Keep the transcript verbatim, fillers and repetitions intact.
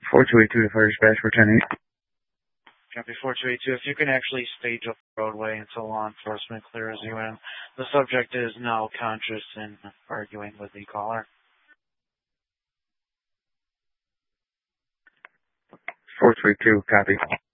four two eight two to Fire Dispatch for ten eight. Copy four two eight two. If you can actually stage up the roadway until law enforcement clears you in. The subject is now conscious and arguing with the caller. four two eight two, copy.